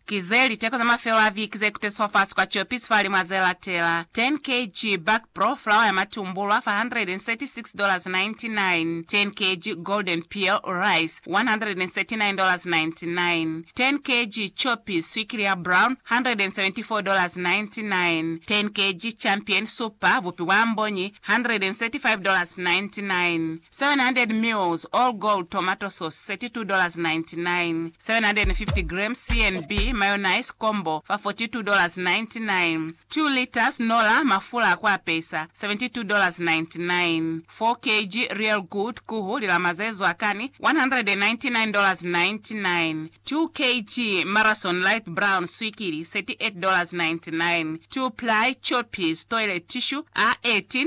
kizeli teko za mafelo avikize kuteswa fasi kwa chopis fali mwazela tela 10 kg back pro flour ya matumbulwa for $136.99 10 kg golden peel rice $139.99 10 kg chopis sweetclear brown $174.99 10 kg champion super vupi wambonyi $135.99 700 mils all gold tomato sauce $32.99 750 grams C&B mayonnaise combo for $42.99 2 liters Nola mafula kwa pesa $72.99 4 kg real good kuhu lila mazezo akani $199.99 2 kg marathon light brown swikiri $38.99 2 ply chopis toilet tissue R18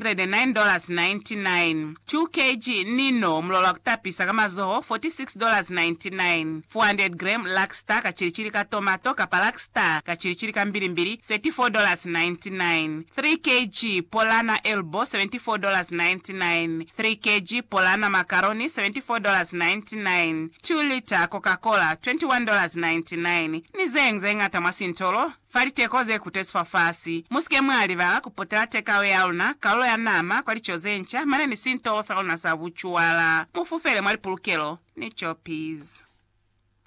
$109.99 2 kg nino mlola kutapisa kama zoho $46.99 400 gram Lakstar kachirichiri ka tomato kapa Lakstar kachirichiri ka mbilimbili $34.99 3 kg Polana elbow $74.99 3 kg Polana macaroni $74.99 2 liter Coca-Cola $21.99 nizengze ngata masintolo falitekoze kuteswa fasi musike mwali vala kupotela tekawe yauna kalo ya nama kwa lichozencha maneni sintolo salona sabuchuwala mufufele mwali pulukelo ni chopis.